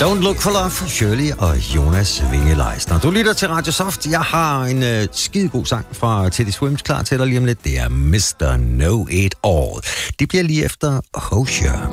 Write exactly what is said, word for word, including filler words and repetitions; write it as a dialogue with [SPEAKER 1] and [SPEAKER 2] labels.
[SPEAKER 1] Don't Look for Love, Shirley og Jonas Winge Leisner. Du lytter til Radio Soft. Jeg har en øh, skidegod sang fra Teddy Swims klar til dig lige om lidt. Det er mister Know It All. Det bliver lige efter Hosier.